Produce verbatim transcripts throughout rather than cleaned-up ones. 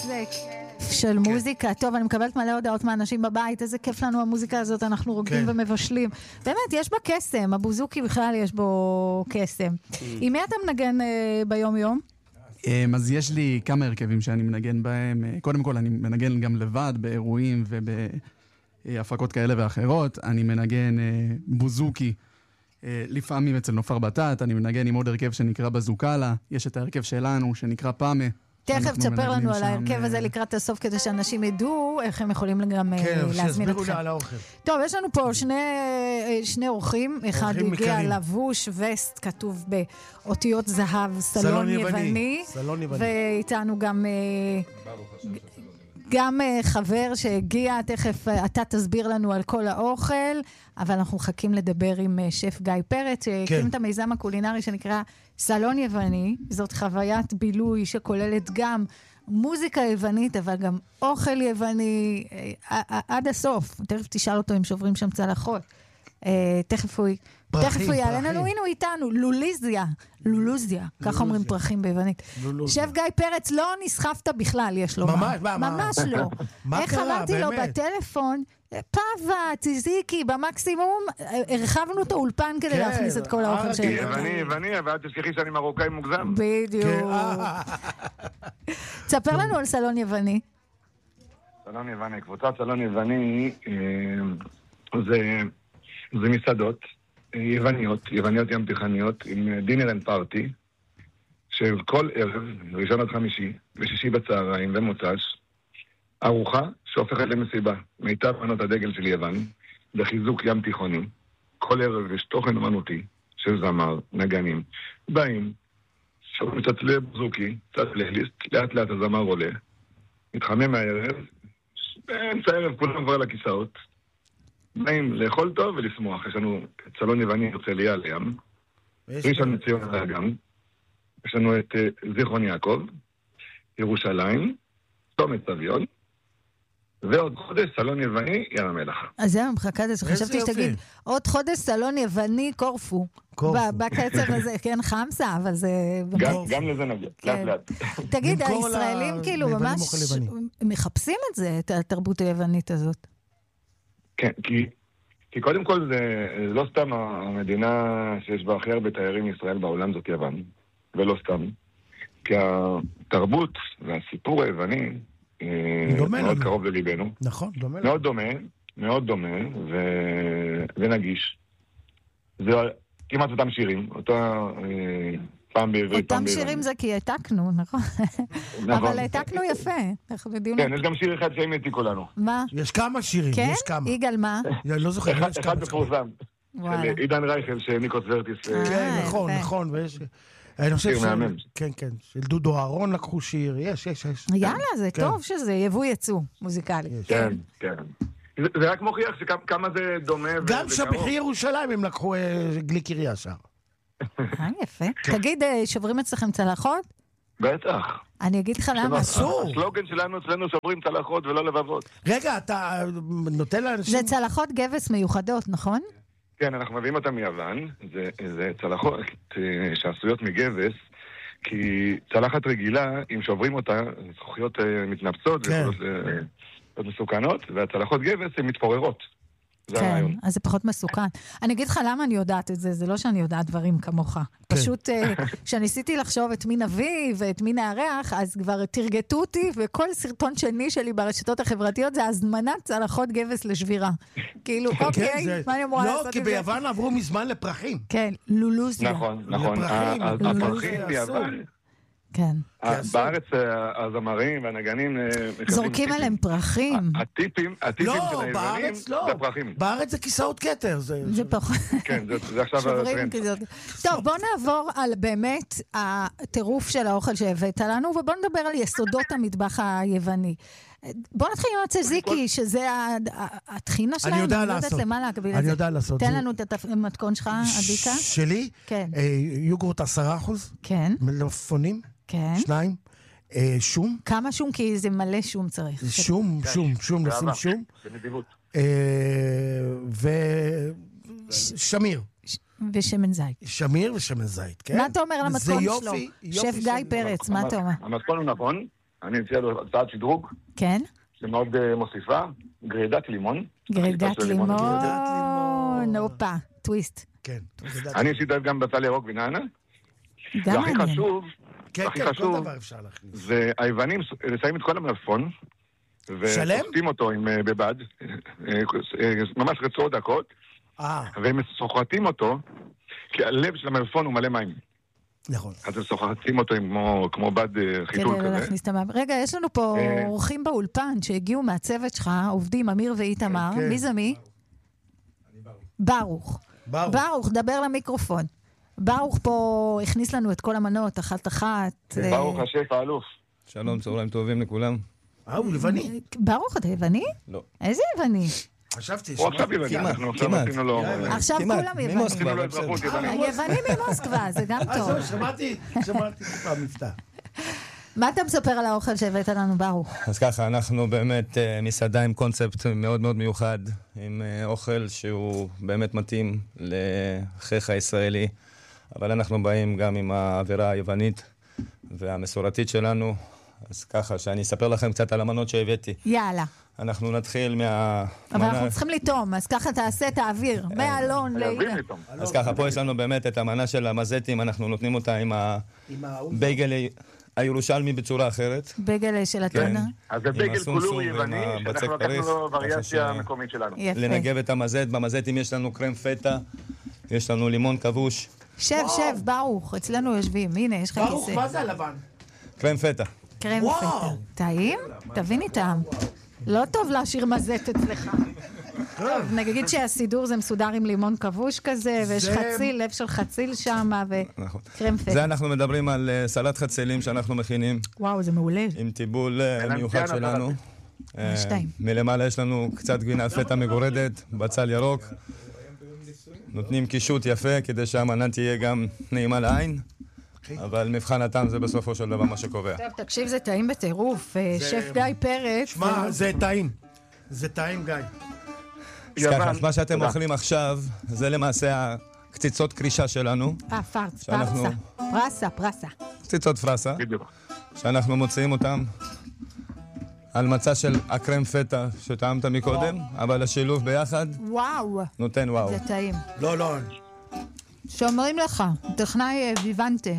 נזק של מוזיקה. טוב, אני מקבלת מלא הודעות מאנשים בבית, איזה כיף לנו המוזיקה הזאת, אנחנו רוקדים ומבשלים. באמת, יש בה קסם, הבוזוקי בכלל יש בו קסם. עם מי אתה מנגן ביום יום? אז יש לי כמה הרכבים שאני מנגן בהם. קודם כל, אני מנגן גם לבד באירועים ובהפקות כאלה ואחרות. אני מנגן בוזוקי לפעמים אצל נופר בטט, אני מנגן עם עוד הרכב שנקרא בזוקלה, יש את ההרכב שלנו שנקרא פאמה. תכף תספר לנו על ההרכב הזה לקראת הסוף, כדי שאנשים ידעו איך הם יכולים גם להזמין אתכם. טוב, יש לנו פה שני אורחים, אחד הגיע לבוש וסט, כתוב באותיות זהב, סלון יווני, ואיתנו גם גם חבר שהגיע, תכף אתה תסביר לנו על כל האוכל, אבל אנחנו מחכים לדבר עם שף גיא פרץ, שהקים את המיזם הקולינרי שנקרא סלון יווני. זאת חוויית בילוי שכוללת גם מוזיקה יוונית, אבל גם אוכל יווני עד הסוף. תכף תשאל אותו אם שוברים שם צלחות. תכף הוא תכף הוא יעלה לנו, הנה הוא איתנו, לוליזיה, לולוזיה, כך אומרים פרחים ביוונית. שף גיא פרץ, לא נסחפת בכלל, יש לו מה. ממש לא. איך אמרתי לו בטלפון, פאבה, ציזיקי, במקסימום, הרחבנו את האולפן כדי להכניס את כל האוכל שלנו. יווני, יווני, אבל תשכחי שאני מרוקאי מוגזם. בדיוק. תספר לנו על סלון יווני. סלון יווני, קבוצת סלון יווני, זה מסעדות. יווניות, יווניות ים תיכניות, עם דינר אנד פארטי, של כל ערב, ראשון עד חמישי, ושישי בצהריים ומוצ"ש, ארוחה שהופכת למסיבה, מיטב מנות הדגל של יוון, בחיזוק ים תיכוני. כל ערב יש תוכן אמנותי של זמר, נגנים, באים, שמצצלי בוזוקי, קצת פלייליסט, לאט לאט הזמר עולה, מתחמם מהערב, באמצע הערב כולם כבר לכיסאות, באים לאכול טוב ולשמוח. יש לנו את סלון יווני הרצליה על הים, ראשון לציון על האגם, יש לנו את זיכרון יעקב, ירושלים, צומת סביון, ועוד חודש סלון יווני ים המלח. אז זה מחכה את זה, חשבתי שתגיד, עוד חודש סלון יווני קורפו. בקצב הזה, כן, חמסה, אבל זה... גם לזה נגיע, לאט לאט. תגיד, הישראלים כאילו ממש מחפשים את זה, את התרבות היוונית הזאת. כן, כי, כי קודם כל זה לא סתם המדינה שיש בה הכי הרבה תיירים מישראל בעולם זאת יוון, ולא סתם. כי התרבות והסיפור היווני מאוד לנו. קרוב לליבנו. נכון, דומה. מאוד דומה, מאוד דומה ו... ונגיש. זה כמעט אותם שירים, אותה... פעם בעברית, אותם שירים זה כי העתקנו, נכון? אבל העתקנו יפה. כן, יש גם שיר אחד שהם העתיקו לנו. מה? יש כמה שירים, יש כמה. כן? יגאל מה? לא זוכר, יש כמה. אחד מפורסם. של עידן רייכל, שניקוס ורטיס. כן, נכון, נכון. אני חושב ש... כן, כן. של דודו אהרון לקחו שיר, יש, יש, יש. יאללה, זה טוב שזה יבוא יצוא מוזיקלי. כן, כן. זה רק מוכיח שכמה זה דומה. גם שבחי ירושלים הם לקחו גליק קריה שר. אה, יפה. תגיד, שוברים אצלכם צלחות? בטח. אני אגיד לך למה. אסור. הסלוגן שלנו אצלנו שוברים צלחות ולא לבבות. רגע, אתה נותן לאנשים... זה צלחות גבס מיוחדות, נכון? כן, אנחנו מביאים אותם מיוון. זה צלחות שעשויות מגבס, כי צלחת רגילה, אם שוברים אותה, זכוכיות מתנפצות ויכולות מסוכנות, והצלחות גבס הן מתפוררות. כן, אז זה פחות מסוכן. אני אגיד לך למה אני יודעת את זה, זה לא שאני יודעת דברים כמוך. פשוט כשניסיתי לחשוב את מי נביא ואת מי נארח, אז כבר תרגטו אותי, וכל סרטון שני שלי ברשתות החברתיות זה הזמנת צלחות גבס לשבירה. כאילו, אוקיי, מה אני אמורה לעשות את זה? לא, כי ביוון עברו מזמן לפרחים. כן, לולוזיה. נכון, נכון. הפרחים ביוון. כן. בארץ הזמרים והנגנים זורקים עליהם פרחים. הטיפים, הטיפים של היוונים זה פרחים. בארץ זה כיסאות כתר. זה פחות. כן, זה עכשיו הטרנד. טוב, בוא נעבור על באמת הטירוף של האוכל שהבאת לנו, ובוא נדבר על יסודות המטבח היווני. בוא נתחיל עם הצזיקי, שזה התחינה שלנו. אני יודע לעשות. אני יודע לעשות. תן לנו את המתכון שלך, עדיקה. שלי? כן. יוגורט עשרה אחוז. כן. מלפפונים. כן. שניים. שום. כמה שום? כי זה מלא שום צריך. שום, שום, שום, נשים שום. בנדיבות. ושמיר. ושמן זית. שמיר ושמן זית, כן? מה אתה אומר על המתכון שלו? שף גיא פרץ, מה אתה אומר? המתכון הוא נכון. אני אציע לו הצעת שדרוג. כן. שמאוד uh, מוסיפה, גרידת לימון. גרידת לימון, אופה, טוויסט. כן. אני עשיתי גם בצל ירוק ונענה. גם והכי חשוב, כן, הכי כן, חשוב, כל דבר אפשר להכניס. זה היוונים שמים את כל המלפפון, וסוחטים אותו עם uh, בבד, ממש רצועות דקות, והם סוחטים אותו, כי הלב של המלפון הוא מלא מים. נכון. אז הם סוחטים אותו עם כמו, כמו בד חיתול כזה. כדי להכניס את המים. רגע, יש לנו פה אורחים באולפן שהגיעו מהצוות שלך, עובדים אמיר ואיתמר. מי זה מי? ברוך. ברוך, דבר למיקרופון. ברוך פה הכניס לנו את כל המנות, אחת אחת. ברוך השף האלוף. שלום, צהריים טובים לכולם. אה, הוא לבני. ברוך, אתה יווני? לא. איזה יווני? חשבתי, הוא עכשיו יווני, אנחנו עכשיו עשינו לו... עכשיו כולם יוונים. ממוסקבה. יווני ממוסקבה, זה גם טוב. אז שמעתי, שמעתי פעם מבטא. מה אתה מספר על האוכל שהבאת לנו, ברוך? אז ככה, אנחנו באמת מסעדה עם קונספט מאוד מאוד מיוחד, עם אוכל שהוא באמת מתאים לחייך הישראלי, אבל אנחנו באים גם עם האווירה היוונית והמסורתית שלנו, אז ככה, שאני אספר לכם קצת על המנות שהבאתי. יאללה. אנחנו נתחיל מה... אבל אנחנו צריכים לטום, אז ככה תעשה את האוויר, מאלון לעידה. אז ככה, פה יש לנו באמת את המנה של המזטים, אנחנו נותנים אותה עם הבייגל הירושלמי בצורה אחרת. בייגל של הטונה. אז זה בייגל כולור יווני, שאנחנו לקחנו לו וריאציה המקומית שלנו. לנגב את המזט, במזטים יש לנו קרם פטה, יש לנו לימון כבוש. שב, שב, ברוך, אצלנו יושבים, הנה, יש לך כיסא. ברוך, מה זה הלבן? קרם פטה. קרם פטה. טעים? תבין איתם. לא טוב להשאיר מזט אצלך. טוב, נגיד שהסידור זה מסודר עם לימון כבוש כזה, ויש חציל, לב של חציל שם, וקרם פטה. זה אנחנו מדברים על סלט חצילים שאנחנו מכינים. וואו, זה מעולה. עם טיבול מיוחד שלנו. שתיים. מלמעלה יש לנו קצת גבינה פטה מגורדת, בצל ירוק. נותנים קישוט יפה כדי שהמנה תהיה גם נעימה לעין. אבל מבחן הטעם זה בסופו של דבר מה שקובע. טוב, תקשיב, זה טעים בטירוף. שף גיא פרץ. שמע, זה טעים. זה טעים, גיא. אז ככה, מה שאתם אוכלים עכשיו, זה למעשה הקציצות קרישה שלנו. אה, פרס, פרסה. פרסה, פרסה. קציצות פרסה. שאנחנו מוציאים אותם על מצע של הקרם פטה שטעמת מקודם, אבל השילוב ביחד וואו. נותן וואו. זה טעים. לא, לא. שאומרים לך, טכנאי ויוונטה.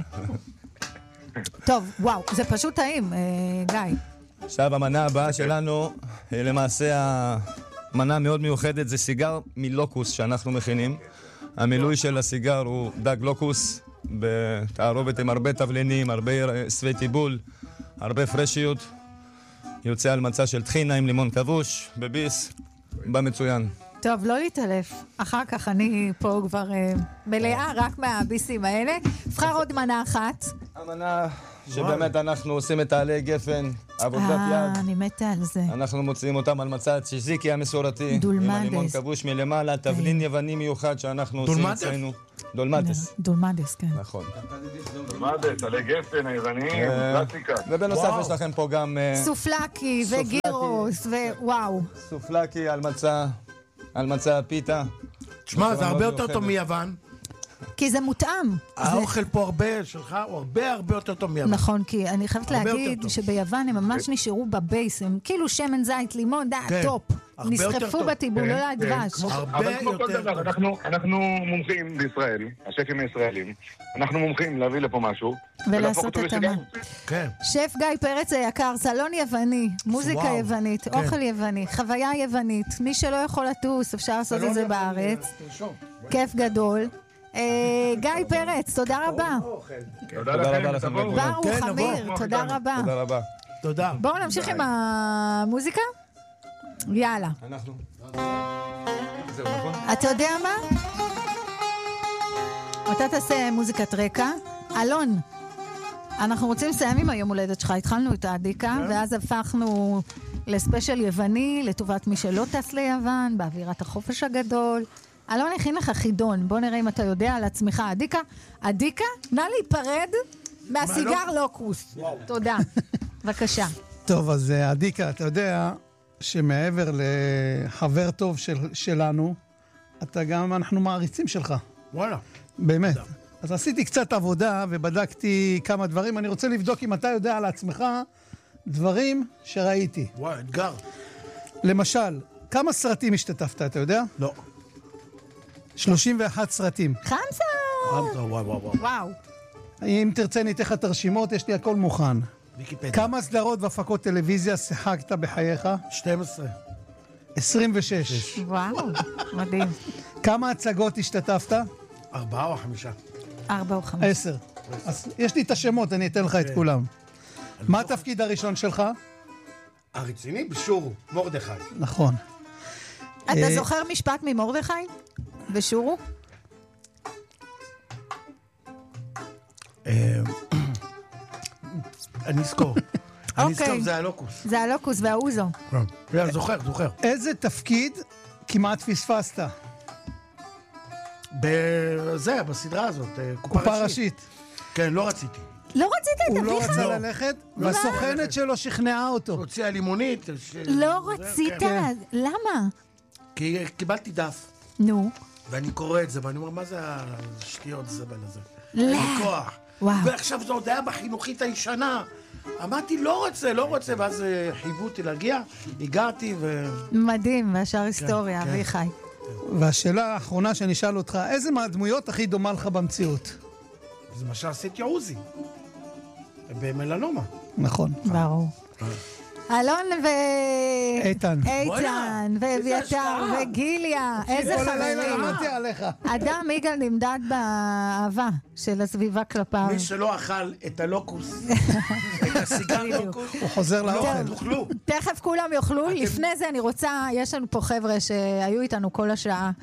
טוב, וואו, זה פשוט טעים, גיא. עכשיו, המנה הבאה שלנו היא למעשה המנה מאוד מיוחדת, זה סיגר מלוקוס שאנחנו מכינים. המילוי של הסיגר הוא דג לוקוס, בתערובת עם הרבה תבלינים, הרבה סבי טיבול, הרבה פרשיות. יוצא על מצע של טחינה עם לימון כבוש, בביס, במצוין. טוב, לא להתעלף. אחר כך אני פה כבר אה, מלאה רק מהביסים האלה. נבחר עוד מנה אחת. המנה שבאמת אנחנו עושים את העלי גפן, עבודת אה, יד. אני מתה על זה. אנחנו מוציאים אותם על מצע הצ'יזיקי המסורתי. דולמדס. עם הלימון כבוש מלמעלה, תבלין יווני מיוחד שאנחנו עושים אצלנו. דולמדס. דולמדס, כן. נכון. דולמדס, עלי גפן, היוונים, קלאסיקה. ובנוסף יש לכם פה גם... סופלקי וגירוס ווואו. סופלקי על מצע, על מצע הפיתה. תשמע, זה הרבה יותר טוב מיוון. כי זה מותאם. האוכל פה הרבה שלך הוא הרבה הרבה יותר טוב מיוון. נכון, כי אני חייבת להגיד שביוון הם ממש נשארו בבייס, הם כאילו שמן זית, לימון, דה, טופ. נסחפו בטיבול, לא להדבש. אבל כמו כל דבר, אנחנו מומחים בישראל, השפים הישראלים, אנחנו מומחים להביא לפה משהו. ולעשות את המה. שף גיא פרץ היקר, סלון יווני, מוזיקה יוונית, אוכל יווני, חוויה יוונית, מי שלא יכול לטוס, אפשר לעשות את זה בארץ. כיף גדול. גיא פרץ, תודה רבה. תודה לכם. ברוך, אמיר, תודה רבה. תודה רבה. תודה. בואו נמשיך עם המוזיקה. יאללה. אנחנו. זהו, נכון? אתה יודע מה? אתה תעשה מוזיקת רקע. אלון, אנחנו רוצים לסיים עם היום הולדת שלך. התחלנו את העדיקה, ואז הפכנו לספיישל יווני, לטובת מי שלא טס ליוון, באווירת החופש הגדול. אלון הכין לך חידון, בוא נראה אם אתה יודע על עצמך. עדיקה, עדיקה, נא להיפרד מהסיגר לוקוס. תודה. בבקשה. טוב, אז עדיקה, אתה יודע שמעבר לחבר טוב של, שלנו, אתה גם, אנחנו מעריצים שלך. וואלה. באמת. אז עשיתי קצת עבודה ובדקתי כמה דברים. אני רוצה לבדוק אם אתה יודע על עצמך דברים שראיתי. וואו, אתגר. למשל, כמה סרטים השתתפת, אתה יודע? לא. שלושים ואחת סרטים. חמסה! חמסה, וואו, וואו, וואו. וואו. אם תרצה ניתן לך את הרשימות, יש לי הכל מוכן. ויקיפדיה. כמה סדרות והפקות טלוויזיה שיחקת בחייך? שתים עשרה. עשרים ושש. וואו, מדהים. כמה הצגות השתתפת? ארבעה או חמישה? ארבע או חמש. עשר. אז יש לי את השמות, אני אתן לך את כולם. מה התפקיד הראשון שלך? הרציני? בשורו, מורדכי. נכון. אתה זוכר משפט ממורדכי? בשורו? אני אזכור. אני אזכור, זה הלוקוס. זה הלוקוס והאוזו. זוכר, זוכר. איזה תפקיד כמעט פספסת? בזה, בסדרה הזאת, קופה ראשית. כן, לא רציתי. לא רצית את אביחי? הוא לא רצה ללכת, והסוכנת שלו שכנעה אותו. הוציאה לימונית. לא רצית? למה? כי קיבלתי דף. נו. ואני קורא את זה, ואני אומר, מה זה השטויות זבל הזה? לא. כוח. ועכשיו זה עוד היה בחינוכית הישנה. אמרתי, לא רוצה, לא רוצה, ואז חייבו אותי להגיע, הגעתי ו... מדהים, והשאר היסטוריה, אביחי. והשאלה האחרונה שאני אשאל אותך, איזה מהדמויות הכי דומה לך במציאות? זה מה שעשית יעוזי. במלנומה. נכון. ברור. אלון ו... איתן. איתן, ואביתר, וגיליה. איזה חברים. למדתי עליך. אדם יגאל נמדד באהבה של הסביבה כלפיו. מי שלא אכל את הלוקוס, את הסיגר לוקוס, הוא חוזר לאוכל. תאכלו. תכף כולם יאכלו. לפני זה אני רוצה, יש לנו פה חבר'ה שהיו איתנו כל השעה.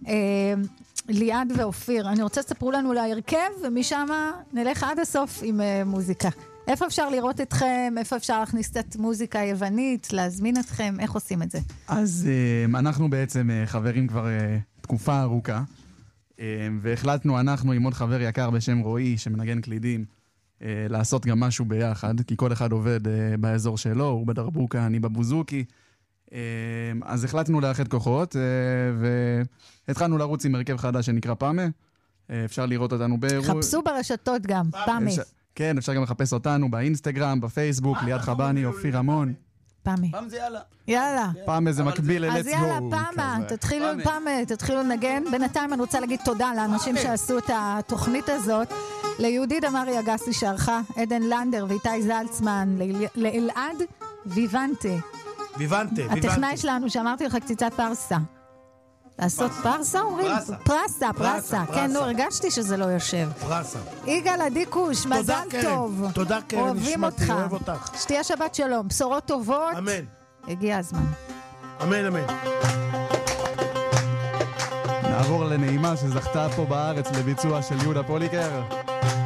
ליעד ואופיר, אני רוצה שתספרו לנו להרכב, ומשם נלך עד הסוף עם מוזיקה. איפה אפשר לראות אתכם? איפה אפשר להכניס קצת מוזיקה יוונית, להזמין אתכם? איך עושים את זה? אז אנחנו בעצם חברים כבר תקופה ארוכה, והחלטנו אנחנו עם עוד חבר יקר בשם רועי, שמנגן קלידים, לעשות גם משהו ביחד, כי כל אחד עובד באזור שלו, הוא בדרבוקה, אני בבוזוקי. אז החלטנו לאחד כוחות, והתחלנו לרוץ עם הרכב חדש שנקרא פאמה. אפשר לראות אותנו באירוע... חפשו ברשתות גם, פאמה. כן, אפשר גם לחפש אותנו באינסטגרם, בפייסבוק, ליד חבני, אופיר המון. פאמה. פעם זה יאללה. יאללה. פעם זה מקביל ל-Let's Go. אז יאללה, פאמה, תתחילו פאמה, תתחילו לנגן. בינתיים אני רוצה להגיד תודה לאנשים שעשו את התוכנית הזאת. ליהודית אמרי אגסי שערכה, עדן לנדר ואיתי זלצמן, לאלעד ויוונטה. ויוונטה, ויוונטה. הטכנאי שלנו שאמרתי לך קציצת פרסה. לעשות פרסה אומרים? פרסה, פרסה. כן, נו, הרגשתי שזה לא יושב. פרסה. יגאל עדיקוש, מזל טוב. תודה קרן, נשמתי, אוהב אותך. שתהיה שבת שלום, בשורות טובות. אמן. הגיע הזמן. אמן, אמן. נעבור לנעימה שזכתה פה בארץ לביצוע של יהודה פוליקר.